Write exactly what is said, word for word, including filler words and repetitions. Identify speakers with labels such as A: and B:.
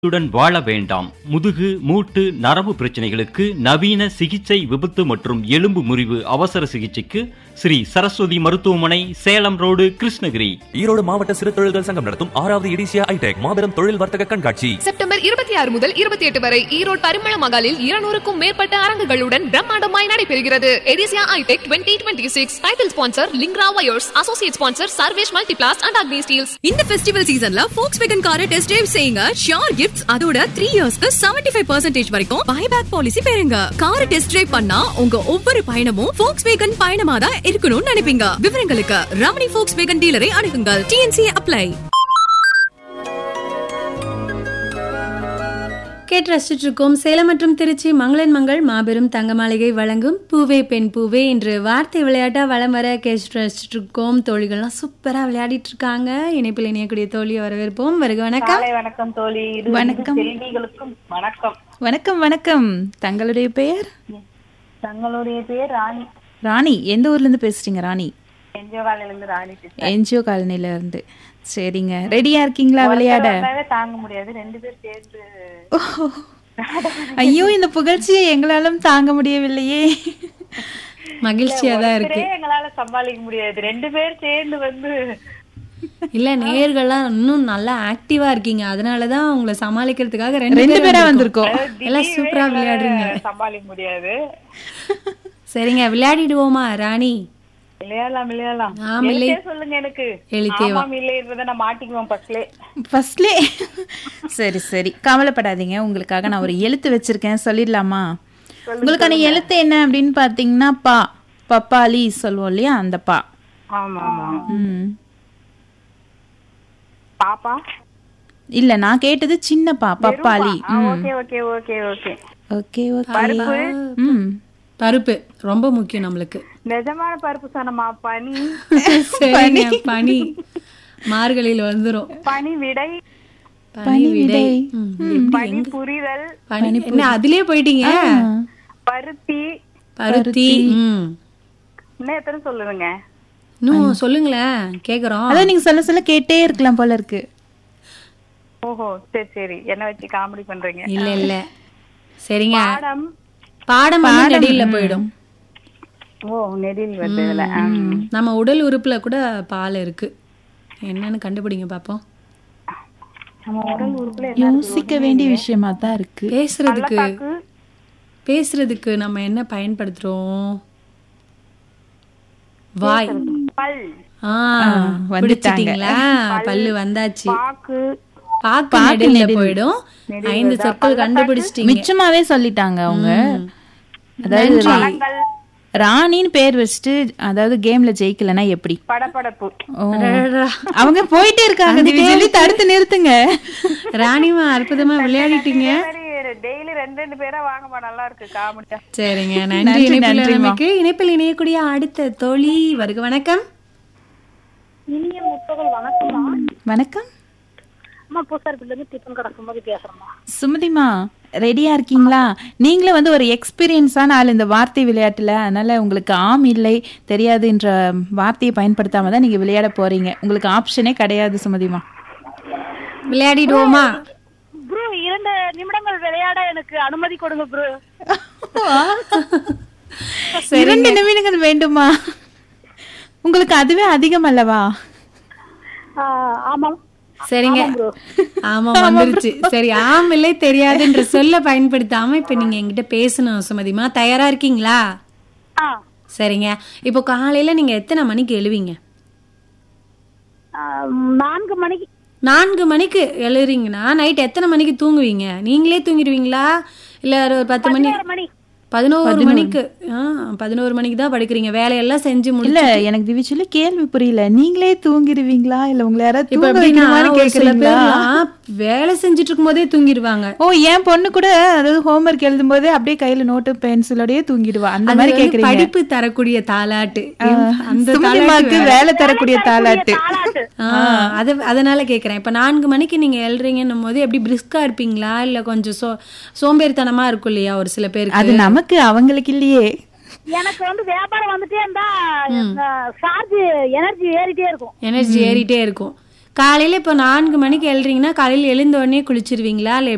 A: உடன் வாழ வேண்டாம். முதுகு, மூட்டு, நரம்பு பிரச்சனைகளுக்கு நவீன சிகிச்சை, விபத்து மற்றும் எலும்பு முறிவு அவசர சிகிச்சைக்கு ஸ்ரீ சரஸ்வதி மருத்துவமனை, சேலம் ரோடு, கிருஷ்ணகிரி.
B: ஈரோடு மாவட்ட சிறு தொழில்கள் சங்கம் நடத்தும் ஆறாவது எடிசியா ஐடெக் மாபெரும் தொழில் வர்த்தக கண்காட்சி
C: செப்டம்பர் இருபத்தி ஆறு முதல் இருபத்தி எட்டு வரை ஈரோடு பரிமள மகாலில் இருநூறுக்கும் மேற்பட்ட அரங்குகளுடன் பிரம்மாண்டமாய் நடைபெறுகிறது. எடிசியா ஐடெக் twenty twenty six title sponsor லிங்க்ரா wires, associate sponsor Sarvesh Multiplast and Agni Steeles.
D: இந்த ஃபெஸ்டிவல் சீசன்ல Volkswagen காரை டெஸ்ட் டிரைவ் செய்யுங்க. ஷியோர் கிஃப்ட்ஸ், அதோட த்ரீ இயர்ஸ்க்கு செவன்டி ஃபைவ் பர்சன்டேஜ் வரைக்கும் பைபேக் பாலிசி பெறுங்க. காரை டெஸ்ட் டிரைவ் பண்ணா உங்க ஒவ்வொரு பயணமும் Volkswagen பயணமா தான் இருக்கணும்னு நினைப்பீங்க. விவரங்களுக்கு ரமணி Volkswagen டீலரை அணுகுங்கள். DNC apply.
E: கேட்டு ரசிச்சுட்டு இருக்கோம். சேலம் மற்றும் திருச்சி மங்களன் மங்கள் மாபெரும் தங்க மாளிகை வழங்கும் பூவே பெண் பூவே என்று வார்த்தை விளையாட்டா வளம் வர கேட்டு ரசிச்சுட்டு இருக்கோம். தோழிகள்லாம் சூப்பரா விளையாடிட்டு இருக்காங்க. இணைப்பில் இணையக்கூடிய தோழியை வரவேற்போம். வருக வணக்கம்.
F: வணக்கம் தோழி.
G: வணக்கம்.
F: செல்விகளுக்கும் வணக்கம்.
G: வணக்கம் வணக்கம். தங்களுடைய பெயர்?
F: தங்களுடைய பேர் ராணி.
G: ராணி, எந்த ஊர்ல இருந்து பேசுறீங்க ராணி?
F: என்ஜிஓ காலனில இருந்து ராணி.
G: என்ஜிஓ காலனில இருந்து. சரிங்க, ரெடியா இருக்கீங்களா விளையாட?
F: தாங்க முடியாது, ரெண்டு பேர் சேர்ந்து.
G: ஐயோ, இந்த புகழ்ச்சியை எங்களாலும் தாங்க முடியவில்லையே.
E: மகிழ்ச்சியா தான் இருக்கு.
F: எங்களால சமாளிக்க முடியாது, ரெண்டு பேர் சேர்ந்து வந்து.
E: இல்ல, நேயர்கள்லாம் இன்னும் நல்லா ஆக்டிவா இருக்கீங்க, அதனாலதான் உங்களை சமாளிக்கிறதுக்காக ரெண்டு
G: ரெண்டு பேரா வந்திருக்கோம்.
E: எல்லாம் சூப்பரா விளையாடுறீங்க.
F: சமாளிக்க முடியாது.
E: சரிங்க, விளையாடிடுவோமா ராணி?
F: விளையாடலாம் விளையாடலாம்.
E: ஆம் இல்லை
F: சொல்லுங்க எனக்கு.
E: எழுத்தேவா?
F: ஆமாம் இல்லைன்றத நான் மாட்டிக்குவேன் ஃபர்ஸ்ட்லே.
G: ஃபர்ஸ்ட்லே? சரி சரி, கவலைப்படாதீங்க. உங்களுக்காக நான் ஒரு எழுத்து வச்சிருக்கேன், சொல்லிடலாமா? உங்களுக்கான எழுத்து என்ன அப்படின்னு பாத்தீங்கன்னா பா. பப்பாளி சொல்லுவோம் இல்லையா, அந்த பா.
F: ஆமா ஆமா.
G: ம்.
F: பாப்பா
G: இல்ல, நான் கேட்டது சின்ன பா, பப்பாளி.
F: Okay okay okay okay
G: okay okay. ம்.
E: பருப்பு ரொம்ப முக்கியம் நம்மளுக்கு.
F: நிஜமான பருப்பு சொன்னமா? பனி.
E: சரிங்க, பனி மார்கழியில வந்துரும்.
F: பனி விடை.
E: பனி விடை.
F: பனி புரிதல்.
E: பனி என்ன அதுலயே போயிட்டீங்க?
F: பருத்தி.
E: பருத்தி. ம்.
F: இன்னும் எத்தனை சொல்லுங்க?
E: இன்னும் சொல்லுங்களேன், கேக்குறோம்.
G: அதான் நீங்க சொல்ல சொல்ல கேட்டே இருக்கலாம் போல இருக்கு.
F: ஓஹோ, சரி சரி, என்ன வச்சு காமெடி பண்றீங்க?
E: இல்ல இல்ல. சரிங்க,
F: பாடம்.
E: பாடம் வந்து நெடியில போயிடும்.
F: ஓ, நெடில் வருது இதுல.
E: நம்ம உடல் உறுப்புல கூட பால் இருக்கு. என்னன்னு கண்டுபிடிங்க பாப்போம்.
F: நம்ம உடல் உறுப்புல
G: யோசிக்க வேண்டிய விஷயமா தான் இருக்கு.
E: பேசுறதுக்கு பேசுறதுக்கு நம்ம என்ன பயன்படுத்துறோம்? வாய்.
F: பல்.
E: ஆ,
G: வந்துட்டீங்களா?
E: பல்லு வந்தாச்சு.
F: பாக்கு.
E: பாக்கு நெடில போயிடும். ஐந்து சொற்கள் கண்டுபிடிச்சிட்டீங்க.
G: மிச்சமாவே சொல்லிட்டாங்க அவங்க. அதாவது ராணின்னு பேர் வச்சுட்டு, அதாவது கேம்ல ஜெயிக்கலன்னா எப்படி?
F: படபடப்பு.
G: அவங்க போயிட்டே இருக்காங்க, சொல்லி தடுத்து நிறுத்துங்க.
E: ராணிமா அற்புதமா விளையாடிட்டீங்க.
F: டெய்லி ரெண்டு ரெண்டு பேரா வாங்கம்மா, நல்லா இருக்கு காமெடியா.
E: சரிங்க, நன்றி. இணைப்பில் இணைப்பில் இணையக்கூடிய அடுத்த தோழி வருக. வணக்கம்.
F: இனிய முற்பகல் வணக்கம்மா.
G: வணக்கம்.
F: அம்மா பூசாரில இருந்து டிஃபன் கடை சுமதி பேசுறேம்மா.
G: சுமதிமா, ரெடியா இருக்கீங்களா? நீங்களும் வந்து ஒரு எக்ஸ்பீரியன்ஸான ஆள் இந்த வார்த்தை விளையாட்டுல, அதனால உங்களுக்கு ஆம் இல்லை தெரியாதுன்ற வார்த்தையை பயன்படுத்தாம தான் நீங்க விளையாட போறீங்க. உங்களுக்கு ஆப்ஷனே கிடையாது சுமதிமா.
E: விளையாடிடுவோமா?
F: ப்ரோ, இரண்டு நிமிடங்கள் விளையாட எனக்கு அனுமதி கொடுங்க ப்ரோ.
G: இரண்டு நிமிடங்கள் வேண்டுமா? உங்களுக்கு அதுவே அதிகம் அல்லவா?
F: ஆமாம்.
E: சரிங்க, ஆமா வந்துருச்சு. சரி, ஆம் இல்லை தெரியாதுன்ற சொல்ல பயன்படுத்தாம இப்ப நீங்க என்கிட்ட பேசணும் சுமதிமா. தயாரா இருக்கீங்களா? சரிங்க, இப்போ காலையில நீங்க எத்தனை மணிக்கு எழுவீங்க?
F: நான்கு மணிக்கு.
E: நான்கு மணிக்கு எழுறீங்கன்னா நைட் எத்தனை மணிக்கு தூங்குவீங்க? நீங்களே தூங்கிடுவீங்களா இல்ல ஒரு பத்து மணி? பதினோரு மணிக்கு. பதினோரு மணிக்கு தான் படுக்கிறீங்க. வேலையெல்லாம் செஞ்சு முடியல.
G: எனக்கு திவி சொல்லி கேள்வி புரியல. நீங்களே தூங்கிடுவீங்களா இல்ல உங்களை யாராவது?
E: வேலை செஞ்சுட்டு இருக்கும் போதே தூங்கிடுவாங்க.
G: ஓ, என் பொண்ணு கூட அதாவது ஹோம்ஒர்க் எழுதும் போதே அப்படியே கையில நோட்டு பென்சிலோடய தூங்கிடுவா. அந்த மாதிரி கேக்குறீங்க.
E: படிப்பு தரக்கூடிய தாலாட்டு,
G: அந்த வேலை தரக்கூடிய தாலாட்டு.
E: அது அதனால கேக்குறேன். இப்ப நான்கு மணிக்கு நீங்க எழுறீங்கன்னும் போது எப்படி பிரிஸ்கா இருப்பீங்களா இல்ல கொஞ்சம் சோ சோம்பேறித்தனமா இருக்கும் இல்லையா ஒரு சில பேருக்கு?
G: அது நமக்கு, அவங்களுக்கு இல்லையே.
F: எனக்கு வந்து வியாபாரம் வந்துட்டே இருந்தா சார்ஜ் எனர்ஜி ஏறிட்டே இருக்கும்.
E: எனர்ஜி ஏறிட்டே இருக்கும். காலையில இப்ப நான்கு மணிக்கு எழுறீங்கன்னா காலையில எழுந்த உடனே குளிச்சிருவீங்களா இல்ல